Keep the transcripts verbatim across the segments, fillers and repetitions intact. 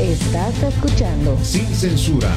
Estás escuchando Sin Censura.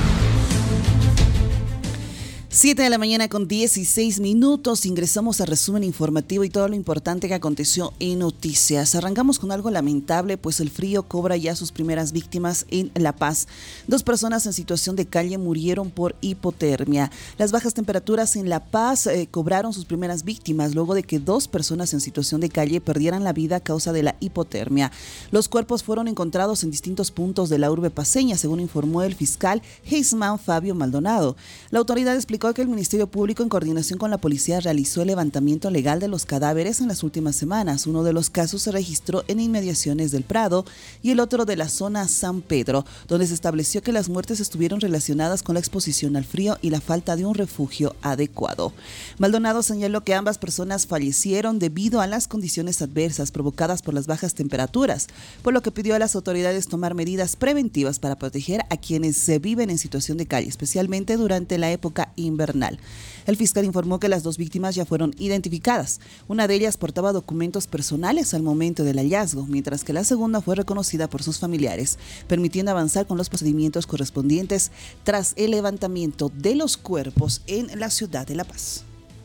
siete de la mañana con dieciséis minutos. Ingresamos al resumen informativo y todo lo importante que aconteció en noticias. Arrancamos con algo lamentable, pues el frío cobra ya sus primeras víctimas en La Paz. Dos personas en situación de calle murieron por hipotermia. Las bajas temperaturas en La Paz eh, cobraron sus primeras víctimas luego de que dos personas en situación de calle perdieran la vida a causa de la hipotermia. Los cuerpos fueron encontrados en distintos puntos de la urbe paceña, según informó el fiscal Heisman Fabio Maldonado. La autoridad explicó que el Ministerio Público, en coordinación con la policía, realizó el levantamiento legal de los cadáveres en las últimas semanas. Uno de los casos se registró en inmediaciones del Prado y el otro de la zona San Pedro, donde se estableció que las muertes estuvieron relacionadas con la exposición al frío y la falta de un refugio adecuado. Maldonado señaló que ambas personas fallecieron debido a las condiciones adversas provocadas por las bajas temperaturas, por lo que pidió a las autoridades tomar medidas preventivas para proteger a quienes se viven en situación de calle, especialmente durante la época invernal. El fiscal informó que las dos víctimas ya fueron identificadas. Una de ellas portaba documentos personales al momento del hallazgo, mientras que la segunda fue reconocida por sus familiares, permitiendo avanzar con los procedimientos correspondientes tras el levantamiento de los cuerpos en la ciudad de La Paz.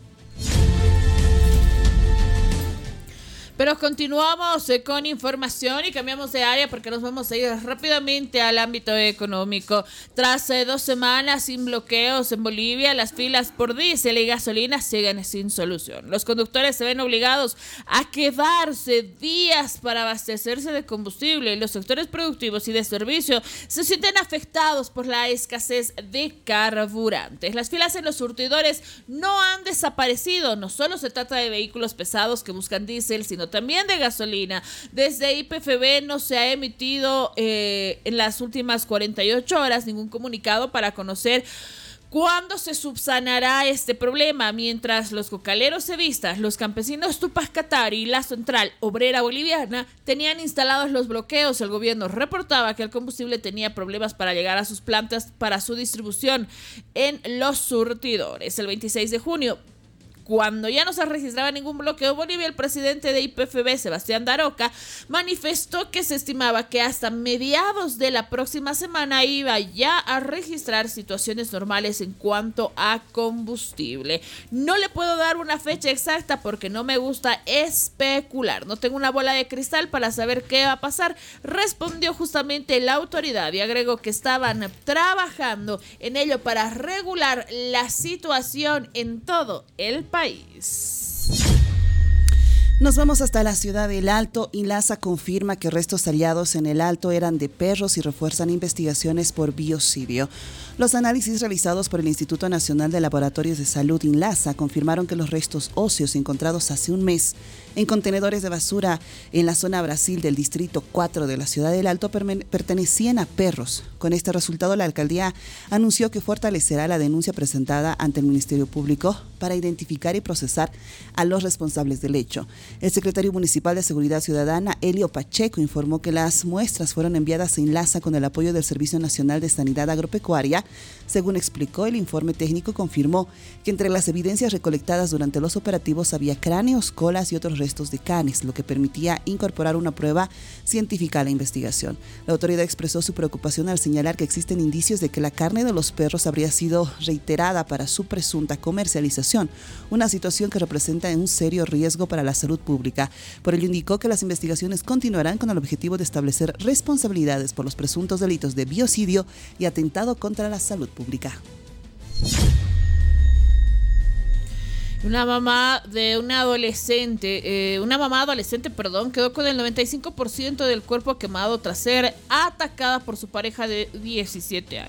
Pero continuamos eh, con información y cambiamos de área porque nos vamos a ir rápidamente al ámbito económico. Tras eh, dos semanas sin bloqueos en Bolivia, las filas por diésel y gasolina siguen sin solución. Los conductores se ven obligados a quedarse días para abastecerse de combustible y los sectores productivos y de servicio se sienten afectados por la escasez de carburantes. Las filas en los surtidores no han desaparecido. No solo se trata de vehículos pesados que buscan diésel, sino también de gasolina. Desde I P F B no se ha emitido eh, en las últimas cuarenta y ocho horas ningún comunicado para conocer cuándo se subsanará este problema. Mientras los cocaleros cevistas, los campesinos Tupac Katari y la Central Obrera Boliviana tenían instalados los bloqueos, el gobierno reportaba que el combustible tenía problemas para llegar a sus plantas para su distribución en los surtidores. El veintiséis de junio, cuando ya no se registraba ningún bloqueo en Bolivia, el presidente de I P F B, Sebastián Daroca, manifestó que se estimaba que hasta mediados de la próxima semana iba ya a registrar situaciones normales en cuanto a combustible. No le puedo dar una fecha exacta porque no me gusta especular. No tengo una bola de cristal para saber qué va a pasar, respondió justamente la autoridad y agregó que estaban trabajando en ello para regular la situación en todo el país. País. Nos vamos hasta la ciudad del Alto. INLASA confirma que restos hallados en el Alto eran de perros y refuerzan investigaciones por biocidio. Los análisis realizados por el Instituto Nacional de Laboratorios de Salud, INLASA, confirmaron que los restos óseos encontrados hace un mes en contenedores de basura en la zona Brasil del Distrito cuatro de la ciudad del Alto pertenecían a perros. Con este resultado, la alcaldía anunció que fortalecerá la denuncia presentada ante el Ministerio Público para identificar y procesar a los responsables del hecho. El secretario municipal de Seguridad Ciudadana, Elio Pacheco, informó que las muestras fueron enviadas a INLASA con el apoyo del Servicio Nacional de Sanidad Agropecuaria. Según explicó, el informe técnico confirmó que entre las evidencias recolectadas durante los operativos había cráneos, colas y otros restos de canes, lo que permitía incorporar una prueba científica a la investigación. La autoridad expresó su preocupación al señalar que existen indicios de que la carne de los perros habría sido reiterada para su presunta comercialización, una situación que representa un serio riesgo para la salud pública. Por ello indicó que las investigaciones continuarán con el objetivo de establecer responsabilidades por los presuntos delitos de biocidio y atentado contra la salud pública. Una mamá de una adolescente, eh, una mamá adolescente, perdón, quedó con el noventa y cinco por ciento del cuerpo quemado tras ser atacada por su pareja de diecisiete